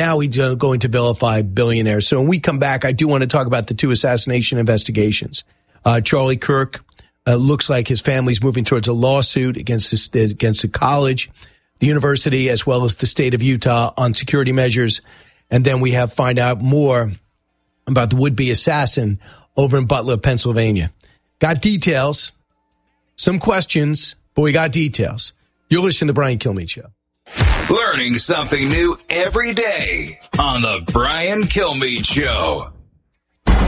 now he's going to vilify billionaires. So when we come back, I do want to talk about the 2 assassination investigations. Charlie Kirk, looks like his family's moving towards a lawsuit against the college, the university, as well as the state of Utah on security measures. And then we find out more about the would-be assassin over in Butler, Pennsylvania. Got details, some questions, but we got details. You're listening to the Brian Kilmeade Show. Learning something new every day on the Brian Kilmeade Show.